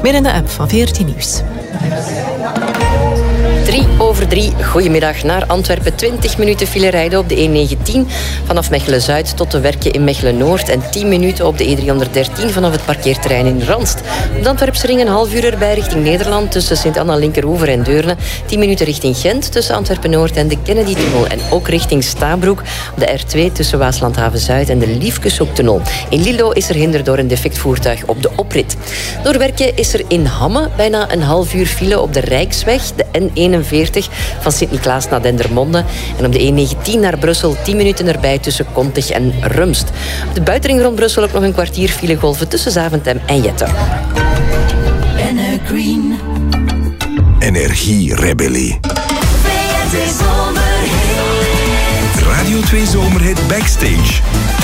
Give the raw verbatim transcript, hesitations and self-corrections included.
Meer in de app van veertien Nieuws. Drie over drie, goedemiddag naar Antwerpen. twintig minuten file rijden op de E negentien vanaf Mechelen-Zuid tot de werken in Mechelen-Noord. En tien minuten op de E driehonderddertien vanaf het parkeerterrein in Ranst. Op de Antwerpse ring een half uur erbij richting Nederland tussen Sint-Anna-Linkeroever en Deurne. tien minuten richting Gent tussen Antwerpen-Noord en de Kennedy-tunnel. En ook richting Stabroek op de R twee tussen Waaslandhaven-Zuid en de Liefkeshoektunnel. In Lillo is er hinder door een defect voertuig op de oprit. Door werken is er in Hamme bijna een half uur file op de Rijksweg, de N eenenveertig van Sint-Niklaas naar Dendermonde. En op de E negentien naar Brussel tien minuten erbij tussen Kontig en Rumst. Op de buitenring rond Brussel ook nog een kwartier filegolven tussen Zaventem en Jetten. Green. Energierebellie. Radio twee Zomerhit Backstage.